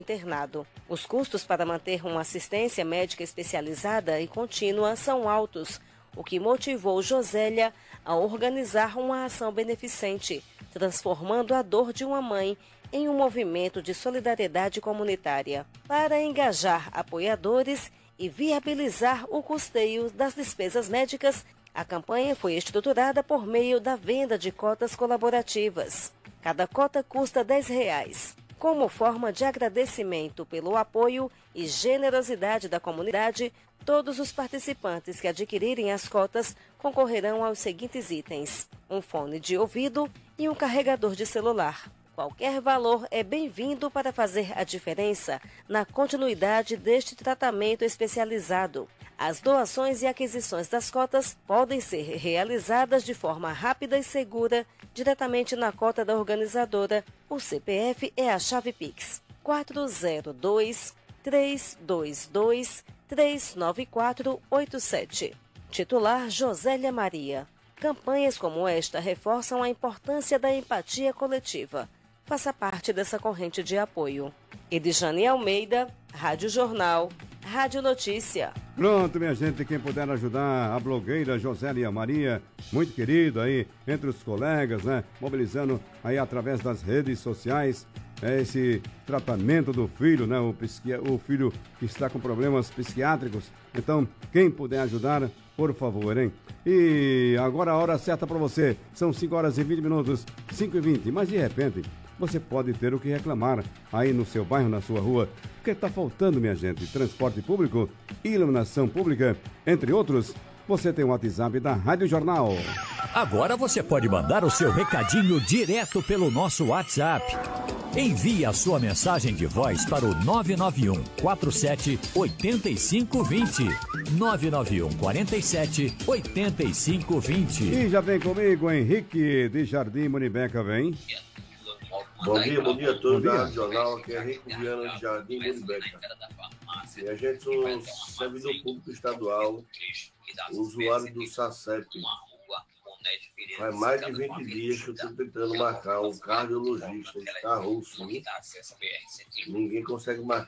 internado. Os custos para manter uma assistência médica especializada e contínua são altos, o que motivou Josélia a organizar uma ação beneficente, transformando a dor de uma mãe em um movimento de solidariedade comunitária. Para engajar apoiadores e viabilizar o custeio das despesas médicas, a campanha foi estruturada por meio da venda de cotas colaborativas. Cada cota custa R$10. Como forma de agradecimento pelo apoio e generosidade da comunidade, todos os participantes que adquirirem as cotas concorrerão aos seguintes itens: um fone de ouvido e um carregador de celular. Qualquer valor é bem-vindo para fazer a diferença na continuidade deste tratamento especializado. As doações e aquisições das cotas podem ser realizadas de forma rápida e segura diretamente na cota da organizadora. O CPF é a chave Pix 402-322-39487. Titular Josélia Maria. Campanhas como esta reforçam a importância da empatia coletiva. Faça parte dessa corrente de apoio. Edjane Almeida, Rádio Jornal, Rádio Notícia. Pronto, minha gente, quem puder ajudar a blogueira Josélia Maria, muito querida aí, entre os colegas, né? Mobilizando aí através das redes sociais esse tratamento do filho, né? O filho que está com problemas psiquiátricos. Então, quem puder ajudar, por favor, hein? E agora a hora certa para você. São 5h20, 5h20. Mas de repente, você pode ter o que reclamar aí no seu bairro, na sua rua. Porque está faltando, minha gente, transporte público, iluminação pública, entre outros. Você tem o WhatsApp da Rádio Jornal. Agora você pode mandar o seu recadinho direto pelo nosso WhatsApp. Envie a sua mensagem de voz para o 991 47 8520. 991 47 8520. E já vem comigo, Henrique de Jardim Muribeca, vem. Bom dia a todos da Rádio Jornal, aqui é Henrique Viana de Jardim Muribeca. E a gente, sou servidor público estadual, usuário do SACEP. Faz mais de 20 dias que eu estou tentando marcar um cardiologista, está russo, hein? Ninguém consegue marcar.